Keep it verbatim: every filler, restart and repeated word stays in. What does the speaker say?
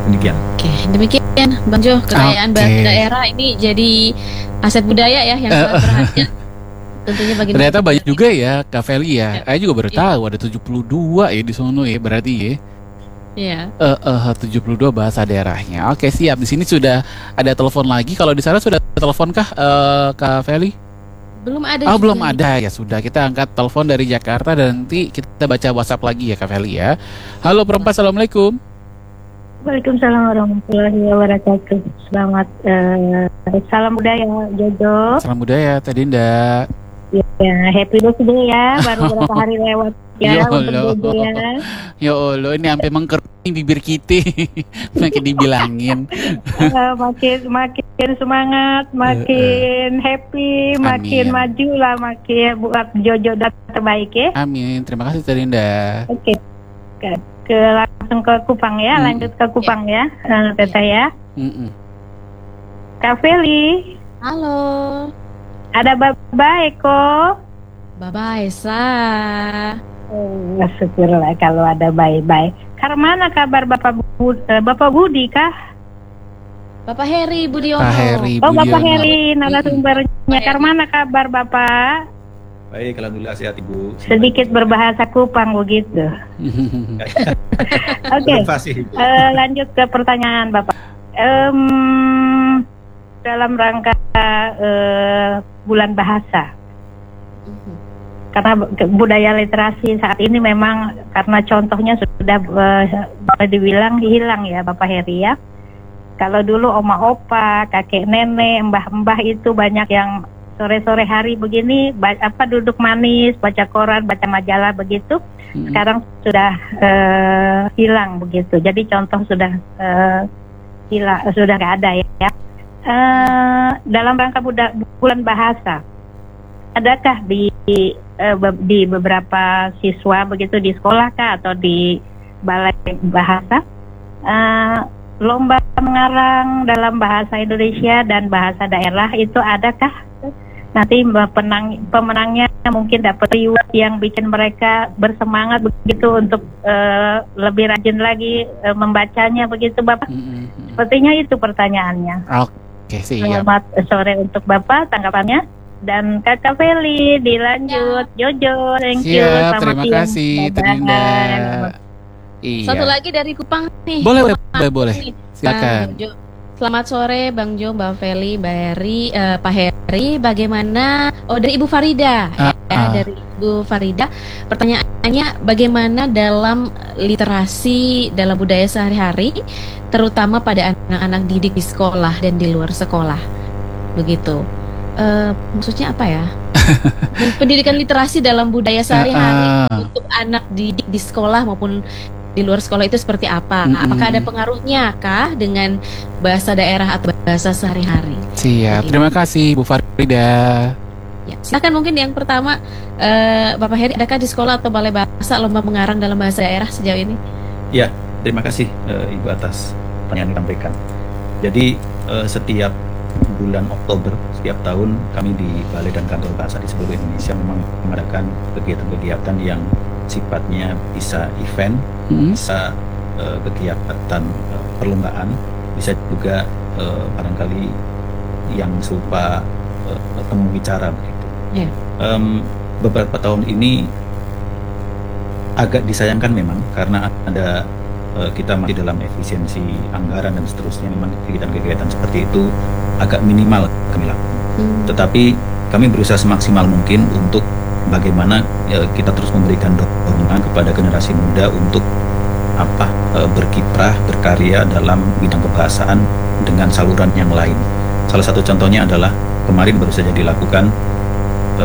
Demikian. Oke, demikian Bang Jo, kekayaan Oke. bahasa daerah ini jadi aset budaya ya yang sangat berharga. Tentunya bagi Ternyata masyarakat banyak kita. juga ya Kak Feli ya. Ya. Saya juga baru Iya. tahu ada tujuh puluh dua ya di sono ya berarti ya. Iya. Eh eh, tujuh puluh dua bahasa daerahnya. Oke, siap. Di sini sudah ada telepon lagi. Kalau di sana sudah ada telepon kah eh, Kak Feli? Belum ada. Oh, juga belum nih. ada. Ya sudah, kita angkat telepon dari Jakarta dan nanti kita baca WhatsApp lagi ya Kak Feli ya. Halo perempat, assalamualaikum. Waalaikumsalam warahmatullahi wabarakatuh. Selamat eh, salam budaya Jojo. Salam budaya Teh Dinda. Ya, happy birthday ya. Baru berapa hari lewat Ya ya untuk Allah. Jojo ya. Ya Allah, ini sampai mengkering bibir kita. Makin dibilangin. Eh, makin makin semangat, makin happy, makin Amin. maju lah, makin buat Jojo dan terbaik ya. Amin. Terima kasih Teh Dinda. Oke. Ke, ke langsung ke Kupang ya, Hmm. lanjut ke Kupang ya, eh, Teta ya. Mm-mm. Kak Feli, Halo. ada Baba Eko. Bye-bye, Sa. Oh, syukurlah kalau ada bye-bye. Karena kabar Bapak Budi, Bapak Budi kah? Bapak Heri Budiono. Pak Heri Oh, Bapak Budiono. Heri narasumbernya. Karena kabar Bapak? Baik, alhamdulillah sehat Ibu. Sedikit berbahasa Kupang begitu. Oke, Fasih, Ibu. eh, lanjut ke pertanyaan Bapak. Em, dalam rangka eh, bulan bahasa, Mhm. karena ke- budaya literasi saat ini memang karena contohnya sudah eh, boleh dibilang hilang ya Bapak Heri ya. Kalau dulu oma opa, kakek nenek, mbah-mbah itu banyak yang sore-sore hari begini ba- apa duduk manis, baca koran, baca majalah begitu. Mm-mm. Sekarang sudah eh, hilang begitu. Jadi contoh sudah eh, hilang, sudah nggak ada ya. Eh, dalam rangka buda- bulan bahasa, adakah di eh, be- di beberapa siswa begitu di sekolah kah atau di balai bahasa eh, lomba mengarang dalam bahasa Indonesia dan bahasa daerah itu adakah? Nanti penang, pemenangnya mungkin dapat reward yang bikin mereka bersemangat begitu untuk eh, lebih rajin lagi eh, membacanya begitu Bapak. Mm-mm. Sepertinya itu pertanyaannya. Oke, siap. Selamat sore untuk Bapak tanggapannya. Dan Kakak Feli dilanjut. Jojo, thank you. Siap, Selamat terima siang. kasih Teh Bye-bye. Dinda. Iya. Satu lagi dari Kupang nih. Boleh, boleh, boleh, boleh. Nih, Silakan. Bang Jo. Selamat sore Bang Jo, Mbak Feli, Mbak Heri, eh, Pak Heri. Bagaimana? Oh, dari Ibu Farida. Ah, Ya, ah. dari Ibu Farida. Pertanyaannya, bagaimana dalam literasi dalam budaya sehari-hari, terutama pada anak-anak didik di sekolah dan di luar sekolah, begitu. Eh, maksudnya apa ya? Pendidikan literasi dalam budaya sehari-hari Ah, ah. untuk anak didik di sekolah maupun di luar sekolah itu seperti apa? Mm-mm. Apakah ada pengaruhnya kah dengan bahasa daerah atau bahasa sehari-hari? Siap. Terima kasih Bu Farida. Ya, silakan mungkin yang pertama, eh, Bapak Heri, adakah di sekolah atau balai bahasa lomba mengarang dalam bahasa daerah sejauh ini? Ya, terima kasih eh, Ibu atas pertanyaan yang disampaikan. Jadi eh, setiap bulan Oktober setiap tahun kami di Balai dan Kantor Bahasa di seluruh Indonesia memang mengadakan kegiatan-kegiatan yang sifatnya bisa event, Hmm. bisa eh, kegiatan eh, perlombaan, bisa juga eh, barangkali yang serupa eh, temu bicara begitu. Ya. Em, beberapa tahun ini agak disayangkan memang karena ada eh, kita masih dalam efisiensi anggaran dan seterusnya, memang kegiatan-kegiatan seperti itu agak minimal kami lakukan. Hmm. Tetapi kami berusaha semaksimal mungkin untuk bagaimana ya, kita terus memberikan dorongan kepada generasi muda untuk apa eh, berkiprah, berkarya dalam bidang kebahasaan dengan saluran yang lain. Salah satu contohnya adalah kemarin baru saja dilakukan